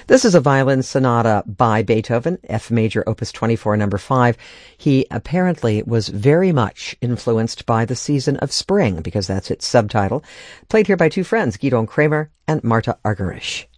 This is a violin sonata by Beethoven, F major, opus 24, number 5. He apparently was very much influenced by the season of spring, because that's its subtitle. Played here by two friends, Gidon Kremer and Marta Argerich.